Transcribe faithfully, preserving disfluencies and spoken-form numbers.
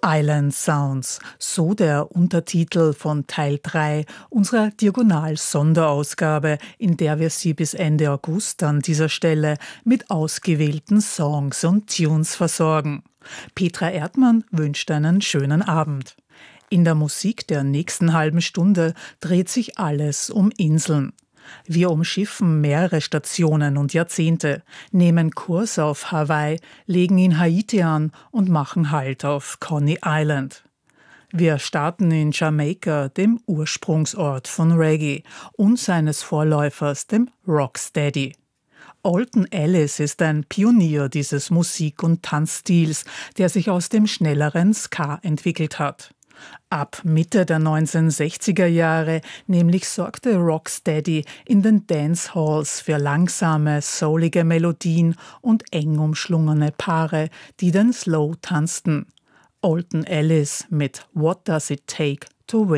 Island Sounds, so der Untertitel von Teil drei unserer Diagonal-Sonderausgabe, in der wir Sie bis Ende August an dieser Stelle mit ausgewählten Songs und Tunes versorgen. Petra Erdmann wünscht einen schönen Abend. In der Musik der nächsten halben Stunde dreht sich alles um Inseln. Wir umschiffen mehrere Stationen und Jahrzehnte, nehmen Kurs auf Hawaii, legen in Haiti an und machen Halt auf Coney Island. Wir starten in Jamaika, dem Ursprungsort von Reggae und seines Vorläufers, dem Rocksteady. Alton Ellis ist ein Pionier dieses Musik- und Tanzstils, der sich aus dem schnelleren Ska entwickelt hat. Ab Mitte der neunzehnhundertsechziger Jahre nämlich sorgte Rocksteady in den Dancehalls für langsame, soulige Melodien und eng umschlungene Paare, die den Slow tanzten. Alton Ellis mit What Does It Take to Win?